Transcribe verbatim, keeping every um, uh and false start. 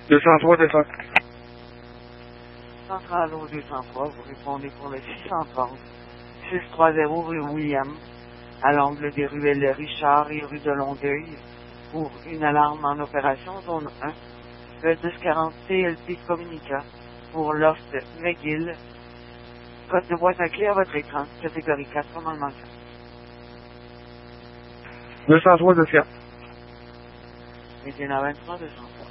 deux cent trois, deux cents. Centrale au deux cent trois, vous répondez pour le six cent trente, six cent trente rue William, à l'angle des ruelles Richard et rue de Longueuil, pour une alarme en opération zone un, le dix quarante C L P Communica, pour Loft McGill, code de boîte à clé à votre écran, catégorie quatre, commandement quatre. deux cent trois, deux cents. Et bien à vingt-trois, deux cent trois.